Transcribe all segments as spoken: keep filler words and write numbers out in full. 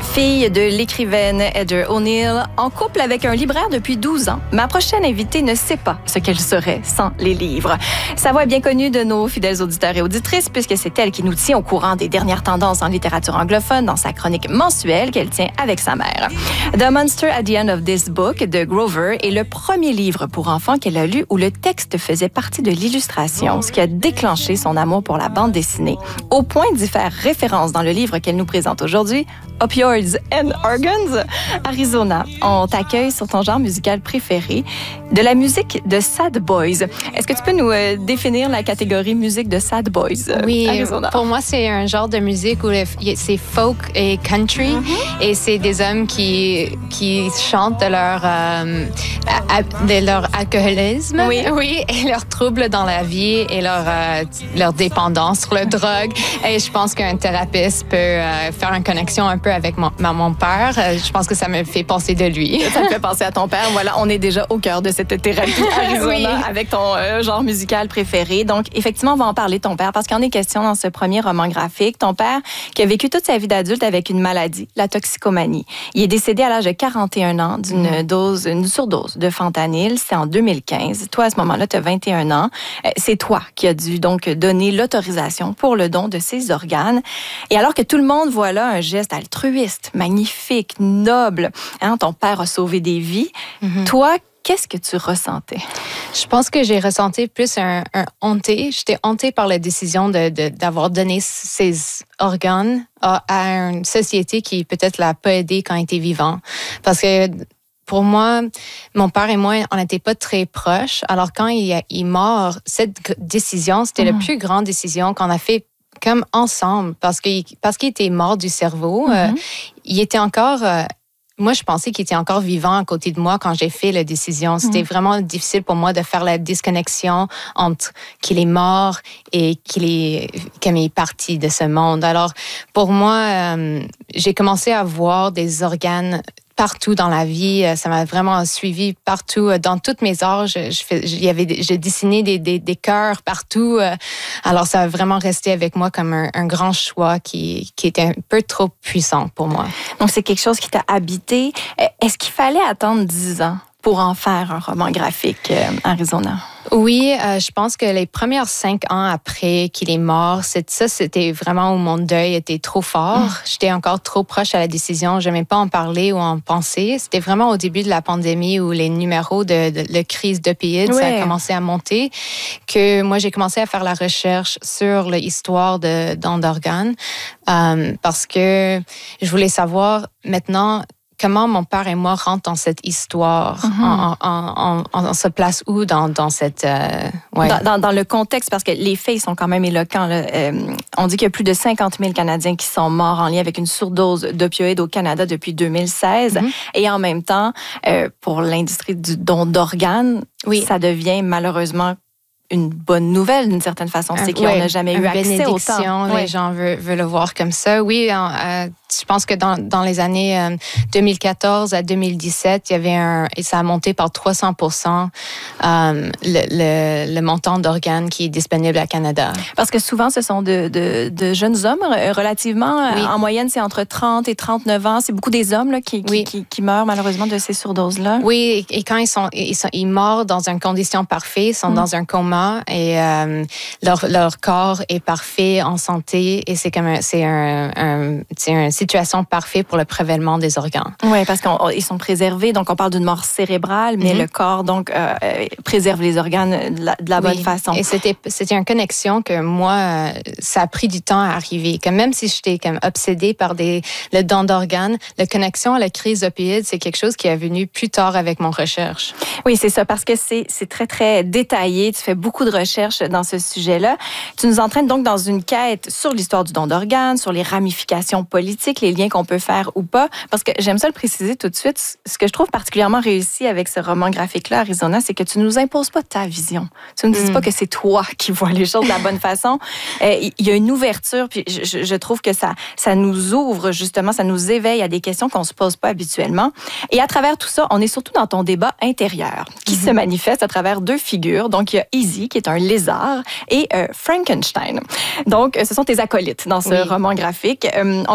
Fille de l'écrivaine Heather O'Neill, en couple avec un libraire depuis douze ans, ma prochaine invitée ne sait pas ce qu'elle serait sans les livres. Sa voix est bien connue de nos fidèles auditeurs et auditrices puisque c'est elle qui nous tient au courant des dernières tendances en littérature anglophone dans sa chronique mensuelle qu'elle tient avec sa mère. The Monster at the End of This Book de Grover est le premier livre pour enfants qu'elle a lu où le texte faisait partie de l'illustration, ce qui a déclenché son amour pour la bande dessinée, au point d'y faire référence dans le livre qu'elle nous présente aujourd'hui, Opioids and Organs. Arizona, on t'accueille sur ton genre musical préféré, de la musique de Sad Boys. Est-ce que tu peux nous euh, définir la catégorie musique de Sad Boys, euh, Oui, Arizona? Pour moi, c'est un genre de musique où le, c'est folk et country, mm-hmm. et c'est des hommes qui, qui chantent de leur, euh, à, de leur alcoolisme, oui. oui, et leurs troubles dans la vie et leur, euh, leur dépendance sur la drogue. Et je pense qu'un thérapeute peut euh, faire une connexion un peu avec mon, mon père. Je pense que ça me fait penser de lui. Ça me fait penser à ton père. Voilà, on est déjà au cœur de cette thérapie Arizona oui. avec ton euh, genre musical préféré. Donc, effectivement, on va en parler de ton père parce qu'il en est question dans ce premier roman graphique. Ton père qui a vécu toute sa vie d'adulte avec une maladie, la toxicomanie. Il est décédé à l'âge de quarante et un ans d'une mmh. dose, une surdose de fentanyl. C'est en deux mille quinze. Toi, à ce moment-là, tu as vingt et un ans. C'est toi qui as dû donc donner l'autorisation pour le don de ses organes. Et alors que tout le monde voit là un geste altruiste, magnifique, noble, hein, ton père a sauvé des vies. Mm-hmm. Toi, qu'est-ce que tu ressentais? Je pense que j'ai ressenti plus un, un honté. J'étais hontée par la décision de, de, d'avoir donné ces organes à, à une société qui peut-être l'a pas aidé quand il était vivant. Parce que pour moi, mon père et moi, on n'était pas très proches. Alors quand il est mort, cette décision, c'était mm-hmm. la plus grande décision qu'on a fait comme ensemble, parce qu'il, parce qu'il était mort du cerveau. Mm-hmm. Euh, il était encore... Euh, moi, je pensais qu'il était encore vivant à côté de moi quand j'ai fait la décision. C'était mm-hmm. vraiment difficile pour moi de faire la disconnexion entre qu'il est mort et qu'il est, qu'il est parti de ce monde. Alors, pour moi, euh, j'ai commencé à voir des organes partout dans la vie. Ça m'a vraiment suivi partout. Dans toutes mes arts, je, je, fais, je, y avait, je dessinais des, des, des cœurs partout. Alors, ça a vraiment resté avec moi comme un, un grand choix qui, qui était un peu trop puissant pour moi. Donc, c'est quelque chose qui t'a habité. Est-ce qu'il fallait attendre dix ans pour en faire un roman graphique, euh, Arizona? Oui, euh, je pense que les premières cinq ans après qu'il est mort, c'est, ça, c'était vraiment où mon deuil était trop fort. Mm. J'étais encore trop proche à la décision. Je n'aimais pas en parler ou en penser. C'était vraiment au début de la pandémie où les numéros de, de, de crise d'opioïdes, ouais. ça a commencé à monter, que moi, j'ai commencé à faire la recherche sur l'histoire de don d'organes euh, parce que je voulais savoir maintenant comment mon père et moi rentrent dans cette histoire. Mm-hmm. On, on, on, on se place où dans, dans cette... Euh, ouais. dans, dans, dans le contexte, parce que les faits sont quand même éloquents. Là. Euh, on dit qu'il y a plus de cinquante mille Canadiens qui sont morts en lien avec une surdose d'opioïdes au Canada depuis deux mille seize. Mm-hmm. Et en même temps, euh, pour l'industrie du don d'organes, oui. ça devient malheureusement une bonne nouvelle d'une certaine façon. C'est qu'on n'a jamais eu accès au temps. Les ouais. gens veulent, veulent le voir comme ça. Oui, euh, je pense que dans, dans les années euh, deux mille quatorze à deux mille dix-sept, il y avait un... Et ça a monté par trois cents pour cent euh, le, le, le montant d'organes qui est disponible à Canada. Parce que souvent, ce sont de, de, de jeunes hommes, relativement. Oui. En moyenne, c'est entre trente et trente-neuf ans. C'est beaucoup des hommes là, qui, oui. qui, qui, qui meurent malheureusement de ces surdoses-là. Oui, et quand ils sont, ils sont ils meurent dans une condition parfaite, ils sont mm. dans un coma, et euh, leur, leur corps est parfait, en santé, et c'est comme un, c'est un, un, c'est une situation parfaite pour le prélèvement des organes. Oui, parce qu'ils sont préservés, donc on parle d'une mort cérébrale, mais mm-hmm. le corps donc euh, préserve les organes de la, de la oui. bonne façon. Et c'était, c'était une connexion que moi, ça a pris du temps à arriver. Comme même si j'étais comme obsédée par des, le don d'organes, la connexion à la crise opioïde, c'est quelque chose qui est venu plus tard avec mon recherche. Oui, c'est ça, parce que c'est, c'est très, très détaillé. Tu fais beaucoup de recherches dans ce sujet-là. Tu nous entraînes donc dans une quête sur l'histoire du don d'organes, sur les ramifications politiques, les liens qu'on peut faire ou pas. Parce que j'aime ça le préciser tout de suite. Ce que je trouve particulièrement réussi avec ce roman graphique-là, Arizona, c'est que tu ne nous imposes pas ta vision. Tu ne nous dis mm. pas que c'est toi qui vois les choses de la bonne façon. Il y a une ouverture, puis je, je trouve que ça, ça nous ouvre justement, ça nous éveille à des questions qu'on ne se pose pas habituellement. Et à travers tout ça, on est surtout dans ton débat intérieur qui mm-hmm. se manifeste à travers deux figures. Donc, il y a Izzy, qui est un lézard, et euh, Frankenstein. Donc, ce sont tes acolytes dans ce oui. roman graphique. Euh, on va commencer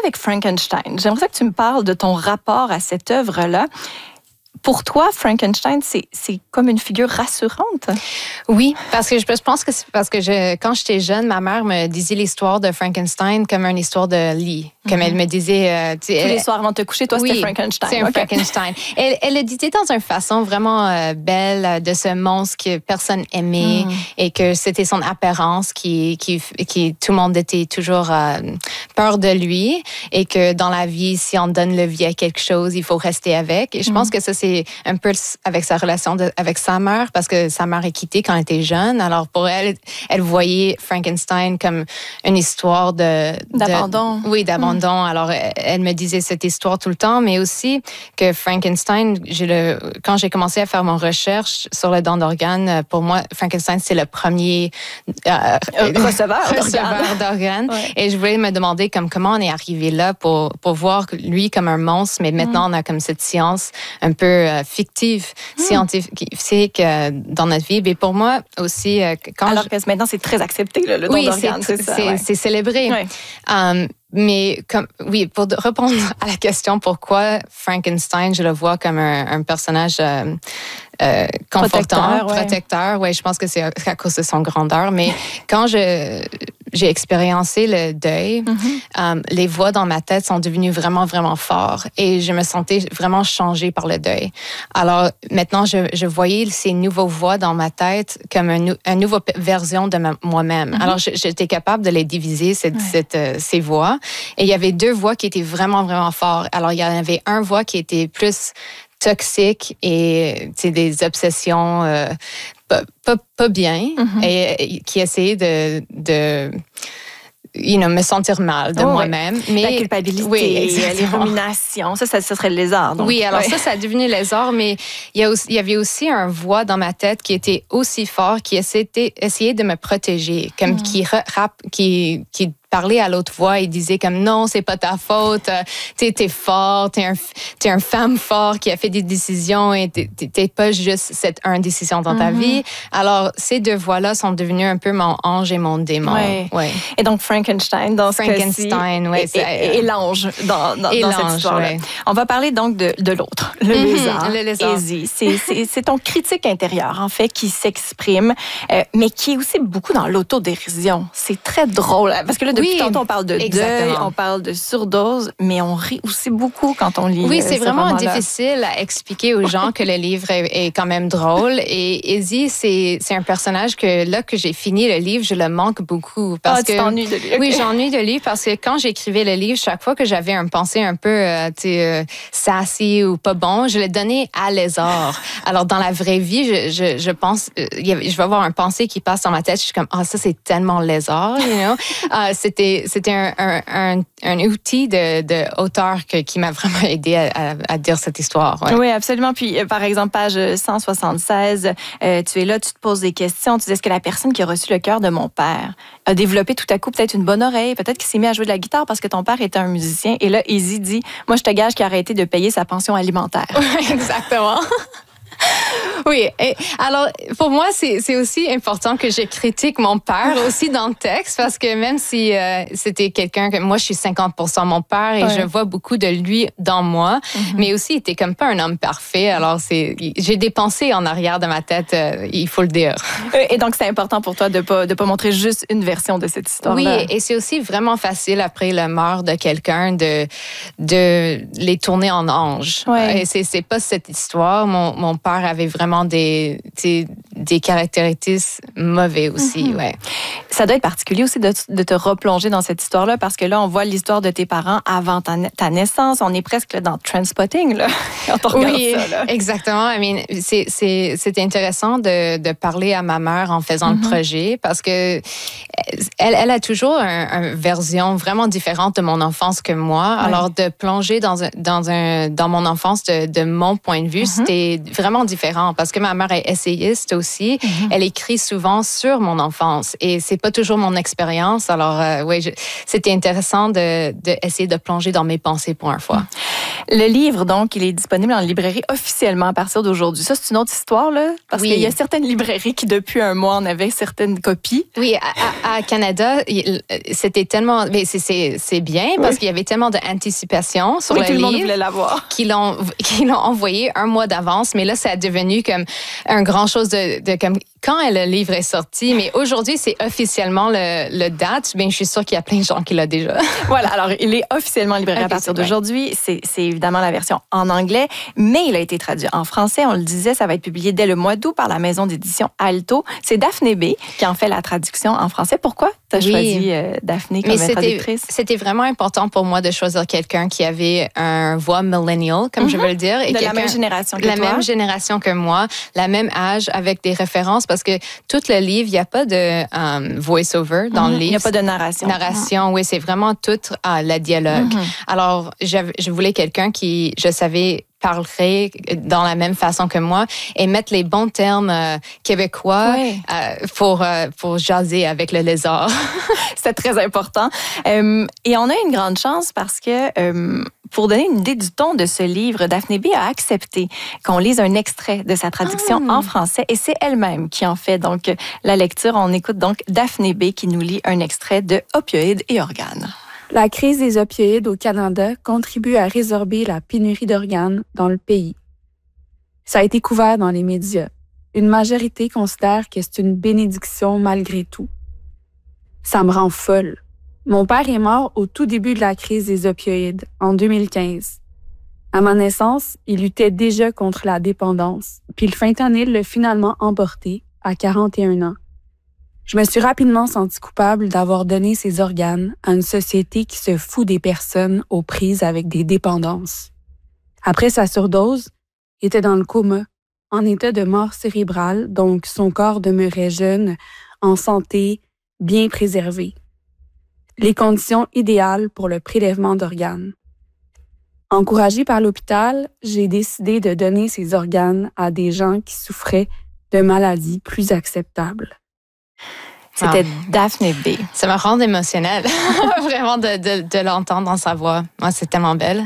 avec Frankenstein. J'aimerais ça que tu me parles de ton rapport à cette œuvre-là. Pour toi, Frankenstein, c'est, c'est comme une figure rassurante? Oui, parce que je pense que c'est parce que je, quand j'étais jeune, ma mère me disait l'histoire de Frankenstein comme une histoire de lit. Comme mm-hmm. elle me disait... Euh, Tous elle, les soirs avant de te coucher, toi, oui, c'était Frankenstein. c'est un okay. Frankenstein. Elle, elle le disait dans une façon vraiment euh, belle de ce monstre que personne aimait mm. et que c'était son apparence qui, qui, qui... Tout le monde était toujours euh, peur de lui et que dans la vie, si on donne le vie à quelque chose, il faut rester avec. Et je mm. pense que ça, c'est un peu avec sa relation de, avec sa mère, parce que sa mère est quittée quand elle était jeune. Alors pour elle, elle voyait Frankenstein comme une histoire de... D'abandon. De, oui, d'abandon. Mm. Alors elle me disait cette histoire tout le temps, mais aussi que Frankenstein, j'ai le, quand j'ai commencé à faire mon recherche sur le don d'organes, pour moi, Frankenstein, c'est le premier euh, receveur, receveur d'organes. Ouais. Et je voulais me demander comme, comment on est arrivé là pour, pour voir lui comme un monstre, mais maintenant mm. on a comme cette science un peu euh, fictive, mm. scientifique euh, dans notre vie. Mais pour moi aussi, euh, quand alors je... que maintenant c'est très accepté là, le don oui, d'organes, c'est, c'est, ça, c'est, ouais. c'est célébré. Ouais. Um, mais comme oui, pour répondre à la question pourquoi Frankenstein, je le vois comme un, un personnage euh, euh, confortant, protecteur, ouais. protecteur. Ouais, je pense que c'est à cause de son grandeur. Mais quand je j'ai expériencé le deuil, mm-hmm. um, les voix dans ma tête sont devenues vraiment vraiment fortes et je me sentais vraiment changée par le deuil. Alors maintenant, je, je voyais ces nouveaux voix dans ma tête comme un, une nouvelle version de ma, moi-même. Mm-hmm. Alors j'étais capable de les diviser cette, ouais. cette, euh, ces voix. Et il y avait deux voix qui étaient vraiment, vraiment fortes. Alors, il y en avait un voix qui était plus toxique et des obsessions euh, pas, pas, pas bien mm-hmm. et, et qui essayait de... de You know, me sentir mal de oh, moi-même. Ouais. Mais, la culpabilité, oui, les ruminations, ça, ça, ça serait le lézard. Donc. Oui, alors ouais. ça, ça a devenu le lézard, mais il y, a aussi, il y avait aussi un voix dans ma tête qui était aussi fort, qui essayait, essayait de me protéger, comme mm. qui, rap, qui, qui parlait à l'autre voix et disait comme non, c'est pas ta faute, t'es, t'es fort, t'es un, t'es un femme fort qui a fait des décisions et t'es, t'es pas juste cette une décision dans ta mm-hmm. vie. Alors, ces deux voix-là sont devenues un peu mon ange et mon démon. Ouais. Ouais. Et donc, Frankenstein, dans ce Frankenstein, cas-ci, ouais, et, et, et l'ange dans, dans, et dans l'ange, cette histoire-là. Ouais. On va parler donc de, de l'autre, le mm-hmm, lézard. Le lézard. Easy. C'est, c'est, c'est ton critique intérieur, en fait, qui s'exprime, euh, mais qui est aussi beaucoup dans l'autodérision. C'est très drôle, parce que là, depuis oui, tantôt, on parle de exactement. deuil, on parle de surdose, mais on rit aussi beaucoup quand on lit. Oui, c'est euh, vraiment difficile à expliquer aux gens que le livre est, est quand même drôle. Et Izzy, c'est, c'est un personnage que là que j'ai fini le livre, je le manque beaucoup. Parce ah, tu que, t'ennuies de lui. Okay. Oui, j'ennuie de lui parce que quand j'écrivais le livre, chaque fois que j'avais une pensée un peu euh, euh, sassy ou pas bon, je le donnais à Lézard. Alors, dans la vraie vie, je, je, je pense, euh, je vais avoir une pensée qui passe dans ma tête. Je suis comme, ah, ça, c'est tellement Lézard, you know? uh, c'était, c'était un, un, un, un outil de, de auteur que, qui m'a vraiment aidé à, à, à dire cette histoire. Ouais. Oui, absolument. Puis, euh, par exemple, page cent soixante-seize, euh, tu es là, tu te poses des questions. Tu dis, est-ce que la personne qui a reçu le cœur de mon père a développé tout à coup peut-être une bonne oreille, peut-être qu'il s'est mis à jouer de la guitare parce que ton père était un musicien. Et là, Izzy dit, moi, je te gage qu'il a arrêté de payer sa pension alimentaire. Oui, exactement. Oui, et alors pour moi, c'est, c'est aussi important que je critique mon père aussi dans le texte parce que même si euh, c'était quelqu'un que moi, je suis cinquante pour cent mon père et ouais. je vois beaucoup de lui dans moi, mm-hmm. mais aussi il était comme pas un homme parfait. Alors c'est, j'ai des pensées en arrière de ma tête, euh, il faut le dire. Et donc c'est important pour toi de pas de pas montrer juste une version de cette histoire-là. Oui, et c'est aussi vraiment facile après le meurtre de quelqu'un de de les tourner en ange. Ouais. Et c'est c'est pas cette histoire. Mon mon père avait vraiment des, des, des caractéristiques mauvais aussi. Mm-hmm. Ouais. Ça doit être particulier aussi de, de te replonger dans cette histoire-là parce que là, on voit l'histoire de tes parents avant ta, ta naissance. On est presque là, dans Trainspotting, là, quand on regarde oui, ça. Là. Exactement. I mean, c'est, c'est, c'est intéressant de, de parler à ma mère en faisant mm-hmm. le projet parce que elle, elle a toujours une un version vraiment différente de mon enfance que moi. Ouais. Alors, de plonger dans, un, dans, un, dans mon enfance de, de mon point de vue, mm-hmm. c'était vraiment différent parce que ma mère est essayiste aussi. Mm-hmm. Elle écrit souvent sur mon enfance et c'est pas toujours mon expérience. Alors, euh, oui, je, c'était intéressant de, de essayer de plonger dans mes pensées pour une fois. Le livre, donc, il est disponible en librairie officiellement à partir d'aujourd'hui. Ça, c'est une autre histoire, là, parce oui. qu'il y a certaines librairies qui, depuis un mois, en avaient certaines copies. Oui, à, à Canada, c'était tellement... Mais c'est, c'est, c'est bien, parce oui. qu'il y avait tellement d'anticipation sur oui, le tout livre. Le monde voulait l'avoir. Qu'ils l'ont, qu'ils l'ont envoyé un mois d'avance, mais là, ça a devenu comme un grand chose de... de comme, quand le livre est sorti, mais aujourd'hui, c'est officiellement le, le date. Bien, je suis sûre qu'il y a plein de gens qui l'ont déjà. Voilà, alors il est officiellement livré à partir d'aujourd'hui. C'est, c'est évidemment la version en anglais, mais il a été traduit en français. On le disait, ça va être publié dès le mois d'août par la maison d'édition Alto. C'est Daphné B qui en fait la traduction en français. Pourquoi tu as oui. choisi euh, Daphné comme mais traductrice? C'était vraiment important pour moi de choisir quelqu'un qui avait un voix millennial, comme mm-hmm. je veux le dire. Et de la même génération que la toi. La même génération que moi, la même âge, avec des références, parce que tout le livre, il n'y a pas de um, voice-over dans mm-hmm. le livre. Il n'y a pas de narration. Narration, mm-hmm. oui, c'est vraiment tout uh, la dialogue. Mm-hmm. Alors, je voulais quelqu'un qui, je savais, parlerait dans la même façon que moi et mettre les bons termes euh, québécois oui. euh, pour, euh, pour jaser avec le lézard. C'est très important. Euh, et on a une grande chance parce que, euh, pour donner une idée du ton de ce livre, Daphné B a accepté qu'on lise un extrait de sa traduction ah. en français et c'est elle-même qui en fait donc la lecture. On écoute donc Daphné B qui nous lit un extrait de Opioïdes et organes. La crise des opioïdes au Canada contribue à résorber la pénurie d'organes dans le pays. Ça a été couvert dans les médias. Une majorité considère que c'est une bénédiction malgré tout. Ça me rend folle. Mon père est mort au tout début de la crise des opioïdes, en deux mille quinze. À ma naissance, il luttait déjà contre la dépendance, puis le fentanyl l'a finalement emporté à quarante et un ans. Je me suis rapidement sentie coupable d'avoir donné ses organes à une société qui se fout des personnes aux prises avec des dépendances. Après sa surdose, il était dans le coma, en état de mort cérébrale, donc son corps demeurait jeune, en santé, bien préservé. Les conditions idéales pour le prélèvement d'organes. Encouragée par l'hôpital, j'ai décidé de donner ses organes à des gens qui souffraient de maladies plus acceptables. C'était ah. Daphné B. Ça me rend émotionnelle, vraiment, de, de, de l'entendre dans sa voix. Moi, c'est tellement belle.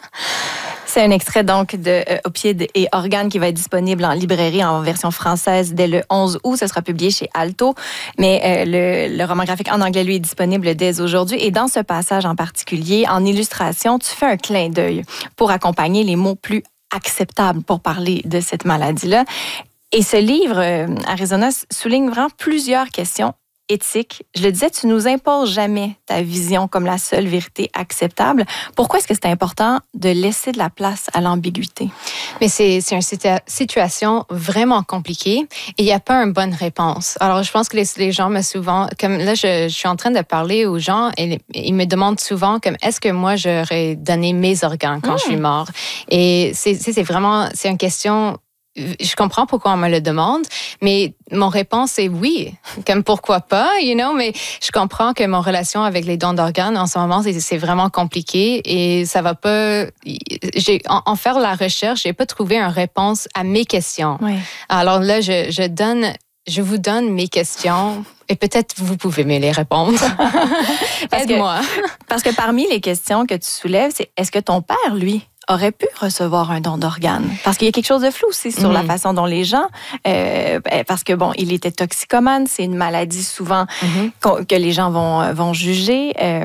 C'est un extrait donc de euh, Opioïdes et organes qui va être disponible en librairie en version française dès le onze août. Ce sera publié chez Alto. Mais euh, le, le roman graphique en anglais, lui, est disponible dès aujourd'hui. Et dans ce passage en particulier, en illustration, tu fais un clin d'œil pour accompagner les mots plus acceptables pour parler de cette maladie-là. Et ce livre, euh, Arizona, souligne vraiment plusieurs questions éthiques. Je le disais, tu nous imposes jamais ta vision comme la seule vérité acceptable. Pourquoi est-ce que c'est important de laisser de la place à l'ambiguïté? Mais c'est, c'est une situa- situation vraiment compliquée et il n'y a pas une bonne réponse. Alors, je pense que les, les gens me souvent, comme là, je, je suis en train de parler aux gens et ils me demandent souvent comme est-ce que moi, j'aurais donné mes organes quand mmh. je suis mort? Et c'est, c'est, c'est vraiment, c'est une question. Je comprends pourquoi on me le demande, mais mon réponse est oui. Comme pourquoi pas, you know, mais je comprends que mon relation avec les dons d'organes en ce moment, c'est, c'est vraiment compliqué et ça va pas. J'ai, en, en faire la recherche, j'ai pas trouvé une réponse à mes questions. Oui. Alors là, je, je donne, je vous donne mes questions. Et peut-être vous pouvez me les répondre. parce Aide-moi. Que, parce que parmi les questions que tu soulèves, c'est est-ce que ton père, lui, aurait pu recevoir un don d'organes? Parce qu'il y a quelque chose de flou aussi sur mmh. la façon dont les gens... Euh, parce que, bon, il était toxicomane, c'est une maladie souvent mmh. que les gens vont, vont juger. Euh,